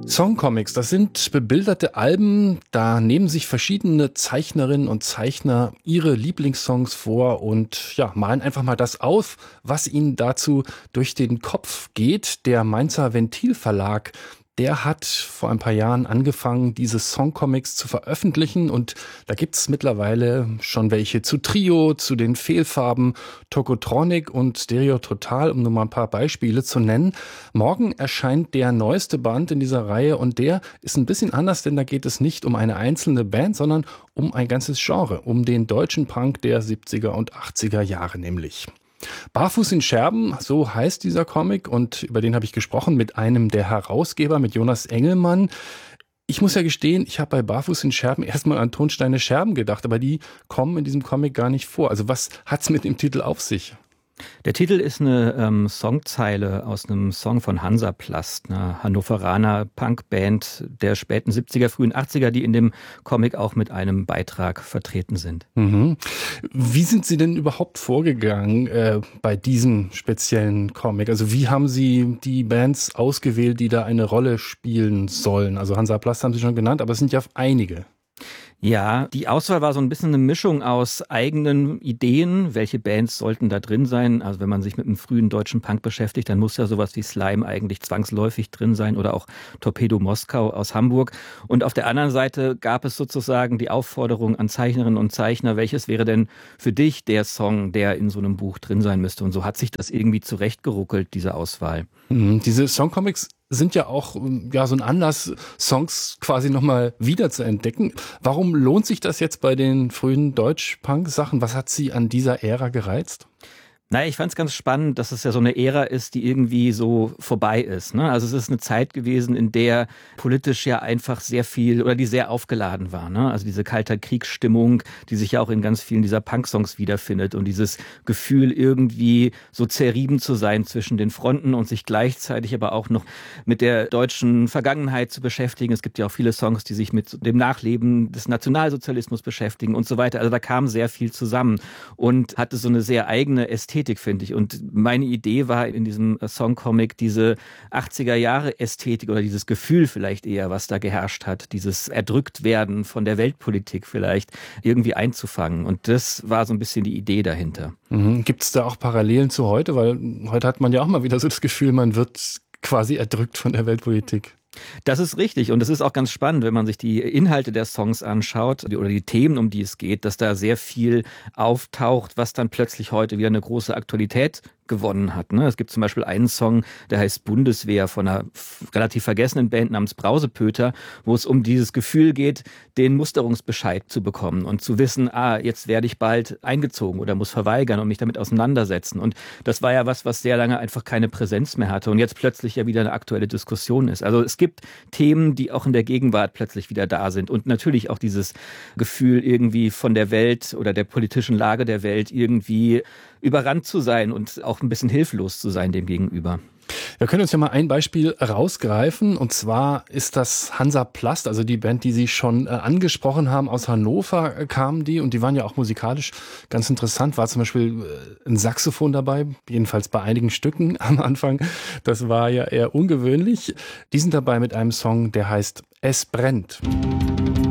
Songcomics, das sind bebilderte Alben, da nehmen sich verschiedene Zeichnerinnen und Zeichner ihre Lieblingssongs vor und ja, malen einfach mal das auf, was ihnen dazu durch den Kopf geht. Der Mainzer Ventil-Verlag, der hat vor ein paar Jahren angefangen, diese Songcomics zu veröffentlichen und da gibt's mittlerweile schon welche zu Trio, zu den Fehlfarben, Tokotronic und Stereo Total, um nur mal ein paar Beispiele zu nennen. Morgen erscheint der neueste Band in dieser Reihe und der ist ein bisschen anders, denn da geht es nicht um eine einzelne Band, sondern um ein ganzes Genre, um den deutschen Punk der 70er und 80er Jahre nämlich. Barfuß in Scherben, so heißt dieser Comic und über den habe ich gesprochen mit einem der Herausgeber, mit Jonas Engelmann. Ich muss ja gestehen, ich habe bei Barfuß in Scherben erstmal an Tonsteine Scherben gedacht, aber die kommen in diesem Comic gar nicht vor. Also was hat's mit dem Titel auf sich? Der Titel ist eine Songzeile aus einem Song von Hansaplast, einer Hannoveraner Punkband der späten 70er, frühen 80er, die in dem Comic auch mit einem Beitrag vertreten sind. Mhm. Wie sind Sie denn überhaupt vorgegangen bei diesem speziellen Comic? Also wie haben Sie die Bands ausgewählt, die da eine Rolle spielen sollen? Also Hansaplast haben Sie schon genannt, aber es sind ja einige. Ja, die Auswahl war so ein bisschen eine Mischung aus eigenen Ideen. Welche Bands sollten da drin sein? Also wenn man sich mit einem frühen deutschen Punk beschäftigt, dann muss ja sowas wie Slime eigentlich zwangsläufig drin sein oder auch Torpedo Moskau aus Hamburg. Und auf der anderen Seite gab es sozusagen die Aufforderung an Zeichnerinnen und Zeichner, welches wäre denn für dich der Song, der in so einem Buch drin sein müsste? Und so hat sich das irgendwie zurechtgeruckelt, diese Auswahl. Diese Songcomics sind ja auch ja so ein Anlass, Songs quasi nochmal wieder zu entdecken. Warum lohnt sich das jetzt bei den frühen Deutsch-Punk-Sachen? Was hat Sie an dieser Ära gereizt? Naja, ich fand es ganz spannend, dass es ja so eine Ära ist, die irgendwie so vorbei ist. Ne? Also es ist eine Zeit gewesen, in der politisch ja einfach sehr viel oder die sehr aufgeladen war. Ne? Also diese kalter Kriegsstimmung, die sich ja auch in ganz vielen dieser Punk-Songs wiederfindet und dieses Gefühl irgendwie so zerrieben zu sein zwischen den Fronten und sich gleichzeitig aber auch noch mit der deutschen Vergangenheit zu beschäftigen. Es gibt ja auch viele Songs, die sich mit dem Nachleben des Nationalsozialismus beschäftigen und so weiter. Also da kam sehr viel zusammen und hatte so eine sehr eigene Ästhetik, finde ich. Und meine Idee war in diesem Songcomic diese 80er-Jahre-Ästhetik oder dieses Gefühl vielleicht eher, was da geherrscht hat, dieses Erdrücktwerden von der Weltpolitik vielleicht irgendwie einzufangen. Und das war so ein bisschen die Idee dahinter. Gibt es da auch Parallelen zu heute? Weil heute hat man ja auch mal wieder so das Gefühl, man wird quasi erdrückt von der Weltpolitik. Das ist richtig und es ist auch ganz spannend, wenn man sich die Inhalte der Songs anschaut oder die Themen, um die es geht, dass da sehr viel auftaucht, was dann plötzlich heute wieder eine große Aktualität gewonnen hat. Es gibt zum Beispiel einen Song, der heißt Bundeswehr von einer relativ vergessenen Band namens Brausepöter, wo es um dieses Gefühl geht, den Musterungsbescheid zu bekommen und zu wissen, jetzt werde ich bald eingezogen oder muss verweigern und mich damit auseinandersetzen. Und das war ja was sehr lange einfach keine Präsenz mehr hatte und jetzt plötzlich ja wieder eine aktuelle Diskussion ist. Also es gibt Themen, die auch in der Gegenwart plötzlich wieder da sind und natürlich auch dieses Gefühl irgendwie von der Welt oder der politischen Lage der Welt irgendwie überrannt zu sein und auch ein bisschen hilflos zu sein dem gegenüber. Wir können uns ja mal ein Beispiel rausgreifen und zwar ist das Hansaplast, also die Band, die Sie schon angesprochen haben, aus Hannover kamen die und die waren ja auch musikalisch ganz interessant, war zum Beispiel ein Saxophon dabei, jedenfalls bei einigen Stücken am Anfang, das war ja eher ungewöhnlich. Die sind dabei mit einem Song, der heißt Es brennt.